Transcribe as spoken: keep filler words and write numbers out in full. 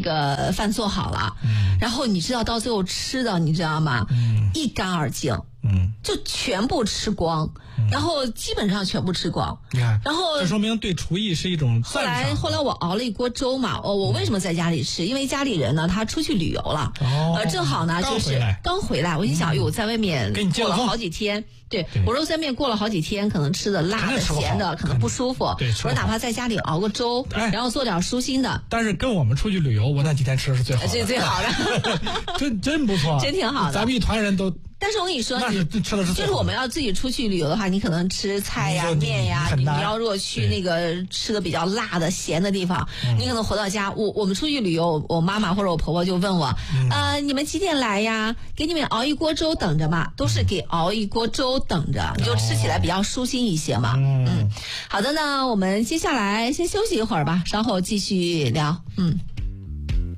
个饭做好了，嗯，然后你知道到最后吃的，你知道吗？嗯，一干二净，嗯，就全部吃光，嗯，然后基本上全部吃光。 你看， 然后这说明对厨艺是一种后来后来我熬了一锅粥嘛，哦，我为什么在家里吃？因为家里人呢他出去旅游了，哦，呃，正好呢就是刚回来，我一想，哟，在外面过了好几天。对，我说在面过了好几天，可能吃的辣的、咸的，可能不舒服。 对， 我说哪怕在家里熬个粥，然后做点舒心的。 但是跟我们出去旅游，我那几天吃的是最好的， 这最好的， 真真不错， 真挺好的。 咱们一团人都。 但是我跟你说， 那是吃的是就是我们要自己出去旅游的话，你可能吃菜呀、面呀，你你要如果去那个吃的比较辣的、咸的地方，你可能回到家，我我们出去旅游，我妈妈或者我婆婆就问我，嗯、呃，你们几点来呀？给你们熬一锅粥等着嘛，都是给熬一锅粥等着，你就吃起来比较舒心一些嘛。嗯，嗯好的呢，我们接下来先休息一会儿吧，稍后继续聊。嗯。